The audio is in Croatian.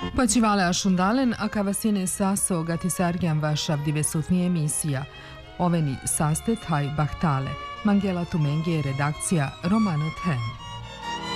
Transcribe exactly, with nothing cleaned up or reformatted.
Počivale Ashundalen, a kavasine saso gatisargian vašav divesutni emisija. Oveni sastet haj bahtale. Mangela Tumenge redakcija Romano Them.